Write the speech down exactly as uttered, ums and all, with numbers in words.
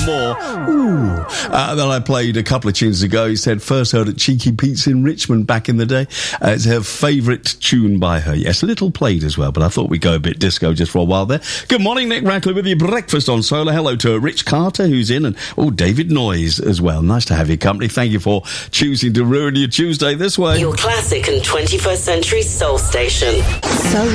more. Ooh. Uh, then I played a couple of tunes ago. He said first heard at Cheeky Pete's in Richmond back in the day. Uh, it's her favourite tune by her. Yes, a little played as well, but I thought we'd go a bit disco just for a while there. Good morning, Nick Rackley with your breakfast on Solar. Hello to Rich Carter, who's in, and oh, David Noyes as well. Nice to have your company. Thank you for choosing to ruin your Tuesday this way. Your classic and twenty-first century soul station. So